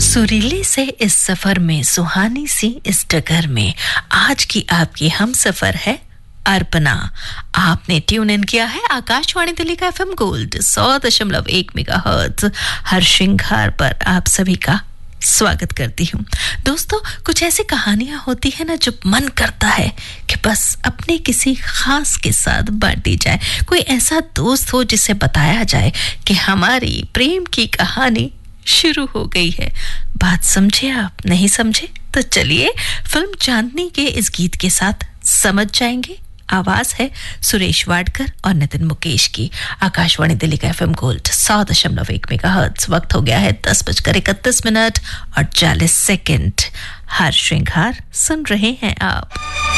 सुरीले से इस सफर में, सुहानी सी इस डगर में, आज की आपकी हम सफर है अर्पणा। आपने ट्यून इन किया है आकाशवाणी दिल्ली का एफएम गोल्ड 100.1 मेगाहर्ट्ज हर श्रृंगार पर आप सभी का स्वागत करती हूँ। दोस्तों, कुछ ऐसी कहानियां होती है ना, जो मन करता है कि बस अपने किसी खास के साथ बांटी जाए। कोई ऐसा दोस्त हो जिसे बताया जाए कि हमारी प्रेम की कहानी शुरू हो गई है। बात समझे आप? नहीं समझे तो चलिए फिल्म चांदनी के इस गीत के साथ समझ जाएंगे। आवाज है सुरेश वाडकर और नितिन मुकेश की। आकाशवाणी दिल्ली का एफएम गोल्ड 100.1 मेगाहर्ट्ज। वक्त हो गया है 10:31 और 40 सेकंड। हर श्रृंगार सुन रहे हैं आप।